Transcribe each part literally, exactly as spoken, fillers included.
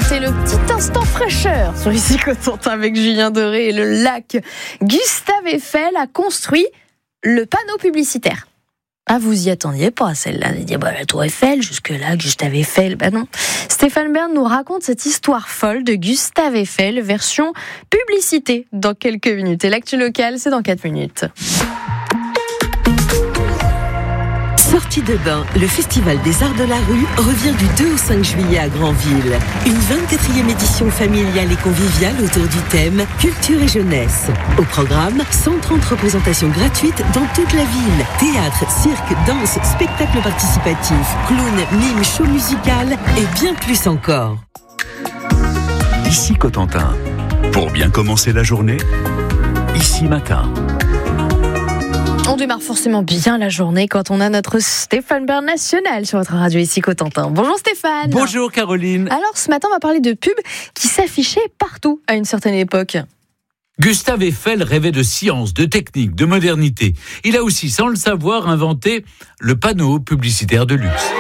C'est le petit instant fraîcheur sur Ici Cotentin avec Julien Doré et le lac. Gustave Eiffel a construit le panneau publicitaire. Ah, vous y attendiez pas, celle-là. Vous dit, bah, la tour Eiffel, jusque-là, Gustave Eiffel. Bah non. Stéphane Bern nous raconte cette histoire folle de Gustave Eiffel, version publicité, dans quelques minutes. Et l'actu locale, c'est dans quatre minutes. Sortie de bain, le Festival des Arts de la Rue revient du deux au cinq juillet à Granville. Une vingt-quatrième édition familiale et conviviale autour du thème Culture et jeunesse. Au programme, cent trente représentations gratuites dans toute la ville. Théâtre, cirque, danse, spectacle participatif, clown, mime, show musical et bien plus encore. Ici Cotentin. Pour bien commencer la journée, Ici Matin. On démarre forcément bien la journée quand on a notre Stéphane Bern national sur votre radio Ici Cotentin. Bonjour Stéphane. Bonjour Caroline. Alors ce matin on va parler de pubs qui s'affichaient partout à une certaine époque. Gustave Eiffel rêvait de science, de technique, de modernité. Il a aussi, sans le savoir, inventé le panneau publicitaire de luxe.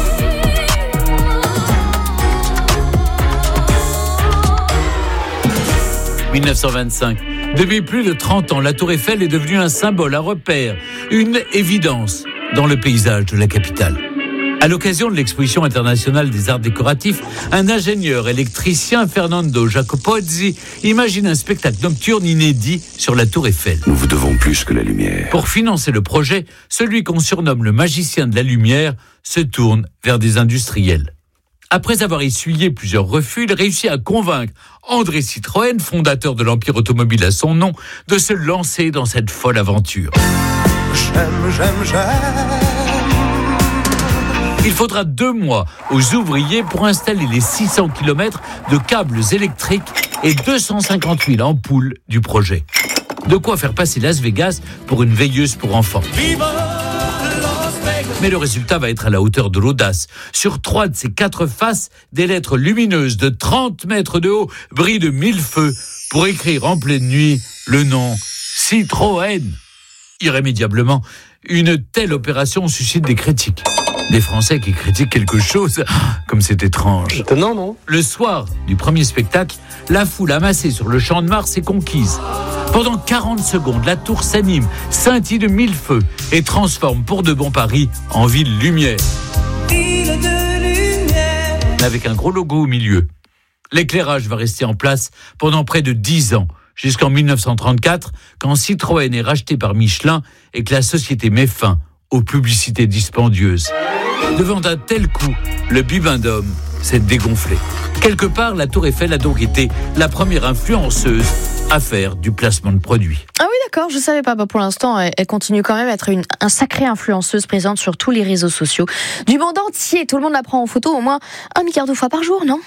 dix-neuf cent vingt-cinq. Depuis plus de trente ans, la tour Eiffel est devenue un symbole, un repère, une évidence dans le paysage de la capitale. À l'occasion de l'exposition internationale des arts décoratifs, un ingénieur électricien, Fernando Jacopozzi, imagine un spectacle nocturne inédit sur la tour Eiffel. Nous vous devons plus que la lumière. Pour financer le projet, celui qu'on surnomme le magicien de la lumière se tourne vers des industriels. Après avoir essuyé plusieurs refus, il réussit à convaincre André Citroën, fondateur de l'Empire automobile à son nom, de se lancer dans cette folle aventure. J'aime, j'aime, j'aime. Il faudra deux mois aux ouvriers pour installer les six cents kilomètres de câbles électriques et deux cent cinquante mille ampoules du projet. De quoi faire passer Las Vegas pour une veilleuse pour enfants. Mais le résultat va être à la hauteur de l'audace. Sur trois de ces quatre faces, des lettres lumineuses de trente mètres de haut brillent de mille feux pour écrire en pleine nuit le nom Citroën. Irrémédiablement, une telle opération suscite des critiques. Des Français qui critiquent quelque chose, comme c'est étrange. Étonnant, non ? Le soir du premier spectacle, la foule amassée sur le Champ de Mars est conquise. Pendant quarante secondes, la tour s'anime, scintille de mille feux et transforme pour de bon Paris en ville lumière. Ville de lumière. Avec un gros logo au milieu. L'éclairage va rester en place pendant près de dix ans, jusqu'en dix-neuf cent trente-quatre, quand Citroën est racheté par Michelin et que la société met fin aux publicités dispendieuses. Devant un tel coup, le bibendum s'est dégonflé. Quelque part, la tour Eiffel a donc été la première influenceuse à faire du placement de produits. Ah oui, d'accord, je savais pas. Bah, pour l'instant, elle, elle continue quand même à être une un sacrée influenceuse présente sur tous les réseaux sociaux du monde entier. Tout le monde la prend en photo au moins un milliard de fois par jour, non ?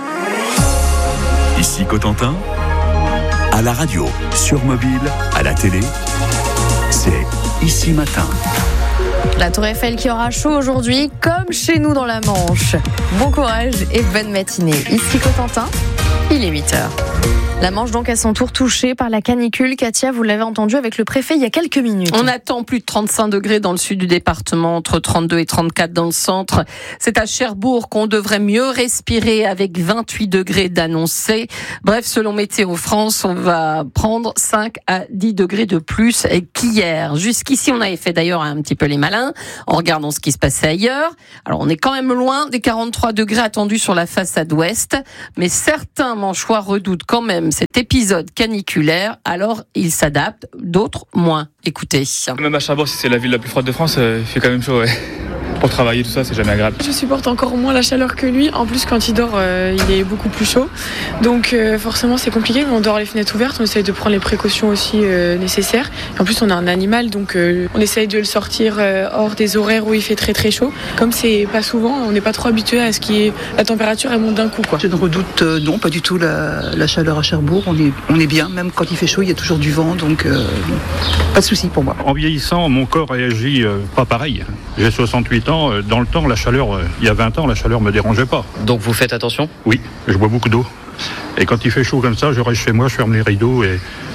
Ici Cotentin, à la radio, sur mobile, à la télé, c'est Ici Matin. La tour Eiffel qui aura chaud aujourd'hui, comme chez nous dans la Manche. Bon courage et bonne matinée. Ici Cotentin, il est huit heures. La Manche donc à son tour touchée par la canicule. Katia, vous l'avez entendu avec le préfet il y a quelques minutes. On attend plus de trente-cinq degrés dans le sud du département, entre trente-deux et trente-quatre dans le centre. C'est à Cherbourg qu'on devrait mieux respirer avec vingt-huit degrés d'annoncés. Bref, selon Météo France, on va prendre cinq à dix degrés de plus qu'hier. Jusqu'ici, on avait fait d'ailleurs un petit peu les malins en regardant ce qui se passait ailleurs. Alors, on est quand même loin des quarante-trois degrés attendus sur la façade ouest, mais certains Manchois redoutent quand même cet épisode caniculaire, alors ils s'adaptent, d'autres moins. Écoutez. Même à Cherbourg, si c'est la ville la plus froide de France, euh, il fait quand même chaud, ouais. Pour travailler, tout ça, c'est jamais agréable. Je supporte encore moins la chaleur que lui. En plus, quand il dort, euh, il est beaucoup plus chaud. Donc euh, forcément, c'est compliqué. Mais on dort les fenêtres ouvertes. On essaye de prendre les précautions aussi euh, nécessaires. Et en plus, on a un animal, donc euh, on essaye de le sortir euh, hors des horaires où il fait très très chaud. Comme c'est pas souvent, on n'est pas trop habitué à ce qui est la température elle monte d'un coup, quoi. Je ne redoute euh, non, pas du tout la, la chaleur à Cherbourg. On est, on est bien, même quand il fait chaud, il y a toujours du vent, donc euh, pas de souci pour moi. En vieillissant, mon corps réagit euh, pas pareil. J'ai soixante-huit ans. Euh, dans le temps, la chaleur, euh, il y a vingt ans, la chaleur me dérangeait pas. Donc vous faites attention ? Oui, je bois beaucoup d'eau. Et quand il fait chaud comme ça, je reste chez moi, je ferme les rideaux et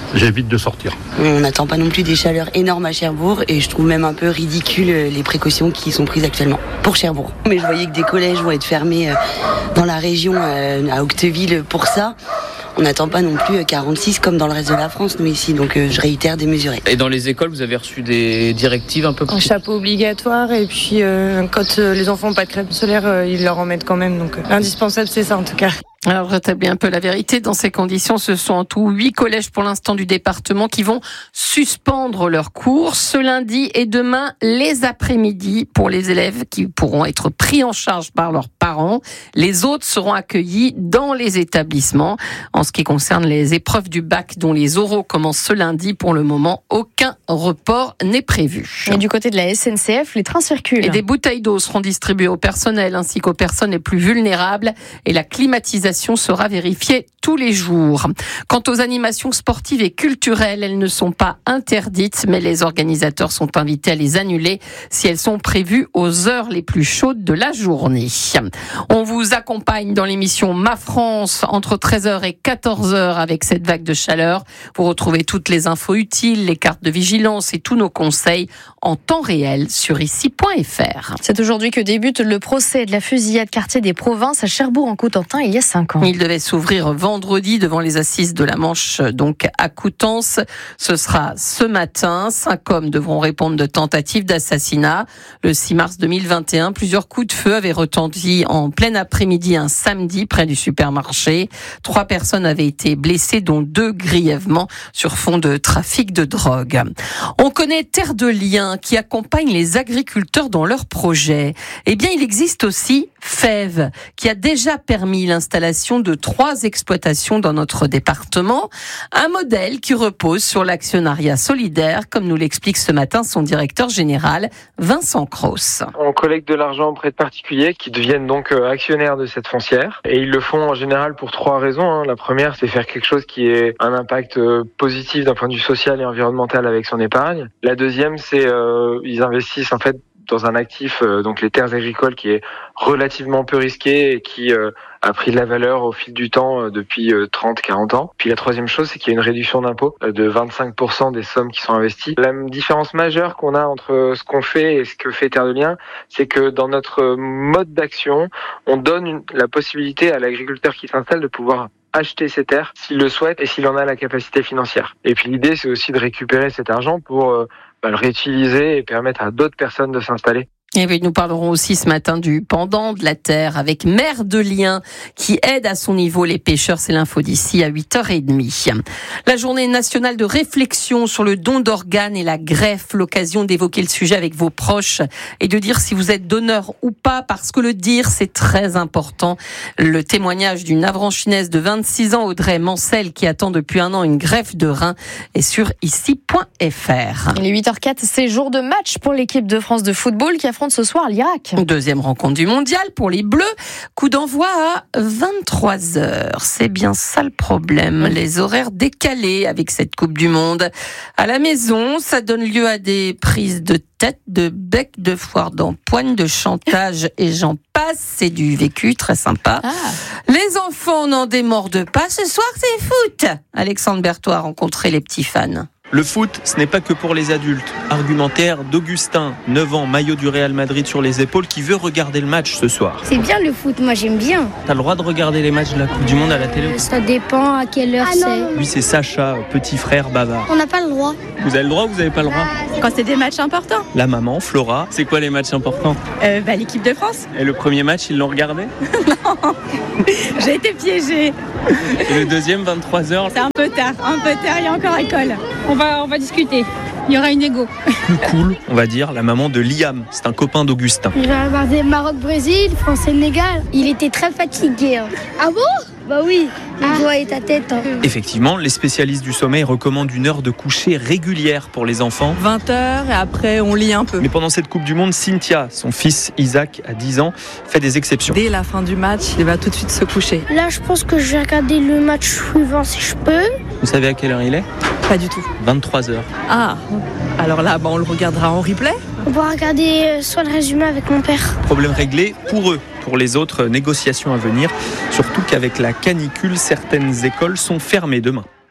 j'évite de sortir. On n'attend pas non plus des chaleurs énormes à Cherbourg et je trouve même un peu ridicule les précautions qui sont prises actuellement pour Cherbourg. Mais je voyais que des collèges vont être fermés dans la région, à Octeville, pour ça. On n'attend pas non plus quarante-six comme dans le reste de la France, nous ici, donc euh, je réitère démesuré. Et dans les écoles, vous avez reçu des directives un peu plus... Un chapeau obligatoire et puis euh, quand euh, les enfants n'ont pas de crème solaire, euh, ils leur en mettent quand même, donc euh, l'indispensable c'est ça en tout cas. Alors, je rétablis un peu la vérité. Dans ces conditions, ce sont en tout huit collèges pour l'instant du département qui vont suspendre leurs cours ce lundi et demain les après-midi pour les élèves qui pourront être pris en charge par leurs parents. Les autres seront accueillis dans les établissements. En ce qui concerne les épreuves du bac dont les oraux commencent ce lundi, pour le moment, aucun report n'est prévu. Et du côté de la S N C F, les trains circulent. Et des bouteilles d'eau seront distribuées au personnel ainsi qu'aux personnes les plus vulnérables et la climatisation sera vérifiée tous les jours. Quant aux animations sportives et culturelles, elles ne sont pas interdites, mais les organisateurs sont invités à les annuler si elles sont prévues aux heures les plus chaudes de la journée. On vous accompagne dans l'émission Ma France entre treize heures et quatorze heures avec cette vague de chaleur. Vous retrouvez toutes les infos utiles, les cartes de vigilance et tous nos conseils en temps réel sur ici point f r. C'est aujourd'hui que débute le procès de la fusillade quartier des Provinces à Cherbourg-en-Cotentin il y a cinq ans. Il devait s'ouvrir vendredi devant les assises de la Manche, donc à Coutances. Ce sera ce matin. Cinq hommes devront répondre de tentatives d'assassinat. Le six mars deux mille vingt et un, plusieurs coups de feu avaient retenti en plein après-midi un samedi près du supermarché. Trois personnes avaient été blessées, dont deux grièvement sur fond de trafic de drogue. On connaît Terre de Liens qui accompagne les agriculteurs dans leurs projets. Eh bien, il existe aussi Fève qui a déjà permis l'installation de trois exploitations dans notre département. Un modèle qui repose sur l'actionnariat solidaire, comme nous l'explique ce matin son directeur général, Vincent Cros. On collecte de l'argent auprès de particuliers qui deviennent donc actionnaires de cette foncière. Et ils le font en général pour trois raisons. La première, c'est faire quelque chose qui ait un impact positif d'un point de vue social et environnemental avec son épargne. La deuxième, c'est euh, ils investissent en fait dans un actif, euh, donc les terres agricoles, qui est relativement peu risqué et qui euh, a pris de la valeur au fil du temps euh, depuis euh, trente à quarante ans. Puis la troisième chose, c'est qu'il y a une réduction d'impôt euh, de vingt-cinq pour cent des sommes qui sont investies. La différence majeure qu'on a entre ce qu'on fait et ce que fait Terre de Liens, c'est que dans notre mode d'action, on donne une, la possibilité à l'agriculteur qui s'installe de pouvoir acheter ses terres s'il le souhaite et s'il en a la capacité financière. Et puis l'idée, c'est aussi de récupérer cet argent pour euh, bah, le réutiliser et permettre à d'autres personnes de s'installer. Et oui, nous parlerons aussi ce matin du pendant de la terre avec Mère de Liens qui aide à son niveau les pêcheurs. C'est l'info d'ici à huit heures trente. La journée nationale de réflexion sur le don d'organes et la greffe, l'occasion d'évoquer le sujet avec vos proches et de dire si vous êtes donneur ou pas, parce que le dire, c'est très important. Le témoignage d'une avranchinaise de vingt-six ans, Audrey Mancel, qui attend depuis un an une greffe de rein, est sur ici point f r. Il est huit heures quatre, c'est jour de match pour l'équipe de France de football qui affronte ce soir l'Irak. Deuxième rencontre du mondial pour les Bleus. Coup d'envoi à vingt-trois heures. C'est bien ça le problème. Les horaires décalés avec cette Coupe du Monde. À la maison, ça donne lieu à des prises de tête, de bec, de foire d'empoigne, de chantage et j'en passe. C'est du vécu très sympa. Ah. Les enfants n'en démordent pas. Ce soir, c'est foot. Alexandre Berthoud a rencontré les petits fans. Le foot, ce n'est pas que pour les adultes. Argumentaire d'Augustin, neuf ans, maillot du Real Madrid sur les épaules, qui veut regarder le match ce soir. C'est bien le foot, moi j'aime bien. T'as le droit de regarder les matchs de la Coupe du Monde à la télé? Ça dépend à quelle heure ah, c'est. Lui c'est Sacha, petit frère bavard. On n'a pas le droit. Vous avez le droit ou vous n'avez pas le droit? Quand c'est des matchs importants. La maman, Flora, c'est quoi les matchs importants? euh, bah, L'équipe de France. Et le premier match, ils l'ont regardé? Non, j'ai été piégée. Et le deuxième, vingt-trois heures? C'est un peu tard, un peu tard, il y a encore école. On va, on va discuter. Il y aura une égo. Plus cool, on va dire, la maman de Liam. C'est un copain d'Augustin. Il va regarder Maroc-Brésil, France-Sénégal. Il était très fatigué. Hein. Ah bon? Bah oui, le ah. doigt et ta tête. Hein. Effectivement, les spécialistes du sommeil recommandent une heure de coucher régulière pour les enfants. vingt heures et après on lit un peu. Mais pendant cette Coupe du Monde, Cynthia, son fils Isaac, à dix ans, fait des exceptions. Dès la fin du match, il va tout de suite se coucher. Là, je pense que je vais regarder le match suivant si je peux. Vous savez à quelle heure il est? Pas du tout. vingt-trois heures. Ah, alors là, bah, on le regardera en replay. On va regarder soit le résumé avec mon père. Problème réglé pour eux. Pour les autres, négociations à venir. Surtout qu'avec la canicule, certaines écoles sont fermées demain.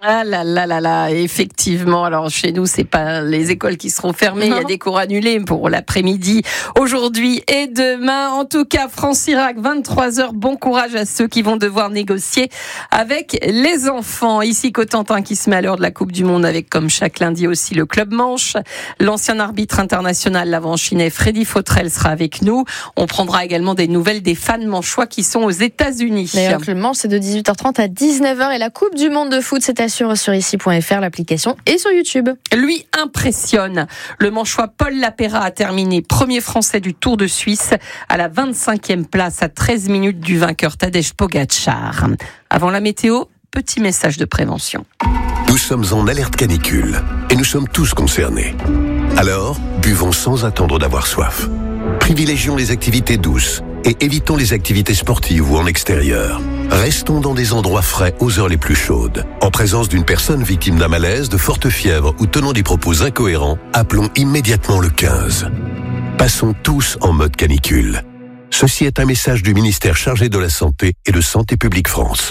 Ah là là là là, effectivement. Alors chez nous, c'est pas les écoles qui seront fermées. Non. Il y a des cours annulés pour l'après-midi, aujourd'hui et demain. En tout cas, France-Irak, vingt-trois heures. Bon courage à ceux qui vont devoir négocier avec les enfants. Ici, Cotentin qui se met à l'heure de la Coupe du Monde avec, comme chaque lundi aussi, le Club Manche. L'ancien arbitre international l'avant-chinais Freddy Fautrel sera avec nous. On prendra également des nouvelles des fans manchois qui sont aux États-Unis. D'ailleurs, le Club Manche, c'est de dix-huit heures trente à dix-neuf heures et la Coupe du Monde de foot, c'est à suivre sur ici point f r, l'application et sur YouTube. Lui impressionne. Le Manchois Paul Lapéra a terminé premier français du Tour de Suisse à la vingt-cinquième place à treize minutes du vainqueur Tadej Pogačar. Avant la météo, petit message de prévention. Nous sommes en alerte canicule et nous sommes tous concernés. Alors, buvons sans attendre d'avoir soif. Privilégions les activités douces et évitons les activités sportives ou en extérieur. Restons dans des endroits frais aux heures les plus chaudes. En présence d'une personne victime d'un malaise, de forte fièvre ou tenant des propos incohérents, appelons immédiatement le quinze. Passons tous en mode canicule. Ceci est un message du ministère chargé de la Santé et de Santé publique France.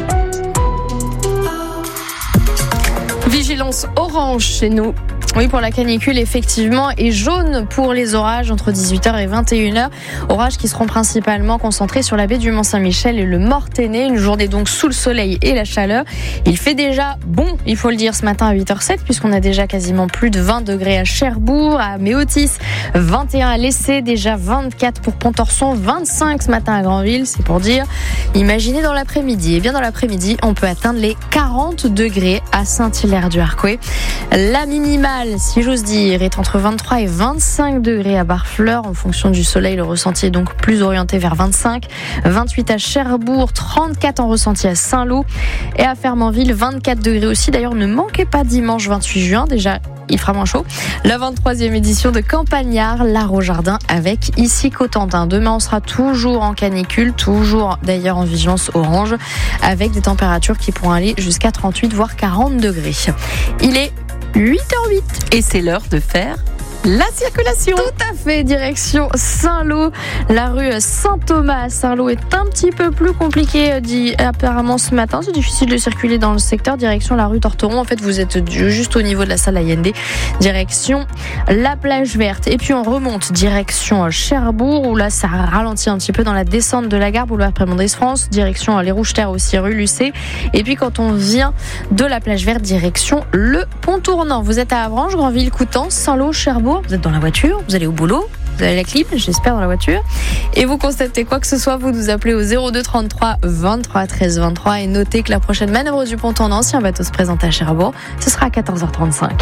Vigilance orange chez nous. Oui, pour la canicule, effectivement, et jaune pour les orages entre dix-huit heures et vingt et une heures. Orages qui seront principalement concentrés sur la baie du Mont-Saint-Michel et le Mortainais. Une journée donc sous le soleil et la chaleur. Il fait déjà bon, il faut le dire, ce matin à huit heures sept, puisqu'on a déjà quasiment plus de vingt degrés à Cherbourg, à Méotis, vingt et un à Lessé, déjà vingt-quatre pour Pontorson, vingt-cinq ce matin à Granville, c'est pour dire. Imaginez dans l'après-midi. Et bien dans l'après-midi, on peut atteindre les quarante degrés à Saint-Hilaire-du-Harcouët. La minimale, si j'ose dire, est entre vingt-trois et vingt-cinq degrés à Barfleur. En fonction du soleil, le ressenti est donc plus orienté vers vingt-cinq. vingt-huit à Cherbourg, trente-quatre en ressenti à Saint-Lô. Et à Fermanville, vingt-quatre degrés aussi. D'ailleurs, ne manquez pas dimanche vingt-huit juin. Déjà, il fera moins chaud. La vingt-troisième édition de Campagnard, l'art au jardin avec ici Cotentin. Demain, on sera toujours en canicule, toujours d'ailleurs en vigilance orange, avec des températures qui pourront aller jusqu'à trente-huit voire quarante degrés. Il est huit heures huit et c'est l'heure de faire la circulation. Tout à fait, direction Saint-Lô. La rue Saint-Thomas à Saint-Lô est un petit peu plus compliquée dit, apparemment ce matin. C'est difficile de circuler dans le secteur. Direction la rue Torteron. En fait, vous êtes juste au niveau de la salle Allende. Direction la plage verte. Et puis on remonte direction Cherbourg, où là ça ralentit un petit peu dans la descente de la gare boulevard Prémondes France. Direction les Rouges-Terres aussi, rue Lucé. Et puis quand on vient de la plage verte, direction le pont tournant. Vous êtes à Avranches, Granville, Coutances, Saint-Lô, Cherbourg. Vous êtes dans la voiture, vous allez au boulot, vous avez la clim, j'espère, dans la voiture, et vous constatez quoi que ce soit, vous nous appelez au zéro deux trente-trois vingt-trois treize vingt-trois et notez que la prochaine manœuvre du pont tournant, si un bateau se présente à Cherbourg, ce sera à quatorze heures trente-cinq.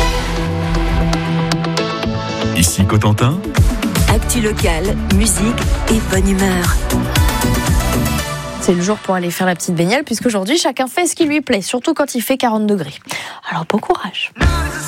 Ici Cotentin. Actu local, musique et bonne humeur. C'est le jour pour aller faire la petite baignade, puisqu'aujourd'hui chacun fait ce qui lui plaît, surtout quand il fait quarante degrés. Alors bon courage.